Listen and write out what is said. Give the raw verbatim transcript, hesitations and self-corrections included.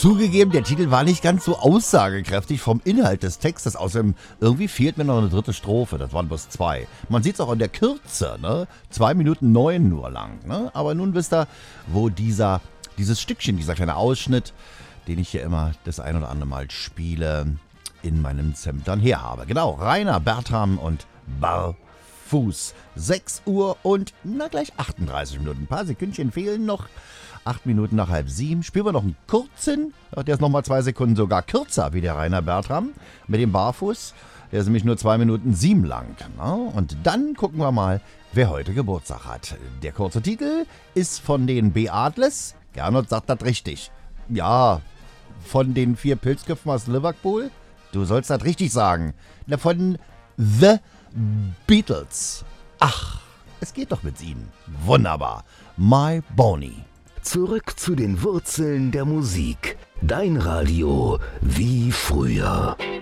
Zugegeben, der Titel war nicht ganz so aussagekräftig vom Inhalt des Textes. Außerdem, irgendwie fehlt mir noch eine dritte Strophe. Das waren bloß zwei. Man sieht es auch in der Kürze, ne? Zwei Minuten neun nur lang, ne? Aber nun wisst ihr, wo dieser, dieses Stückchen, dieser kleine Ausschnitt, den ich hier immer das ein oder andere Mal spiele, in meinem Zentrum her habe. Genau, Rainer Bertram und Barfuß. sechs Uhr und na gleich achtunddreißig Minuten. Ein paar Sekündchen fehlen noch. Acht Minuten nach halb sieben. Spielen wir noch einen kurzen. Der ist nochmal zwei Sekunden sogar kürzer wie der Rainer Bertram mit dem Barfuß. Der ist nämlich nur zwei Minuten sieben lang. Und dann gucken wir mal, wer heute Geburtstag hat. Der kurze Titel ist von den Beatles. Gernot sagt das richtig. Ja, von den vier Pilzköpfen aus Liverpool. Du sollst das richtig sagen. Von The Beatles. Ach, es geht doch mit ihnen. Wunderbar. My Bonnie. Zurück zu den Wurzeln der Musik. Dein Radio wie früher.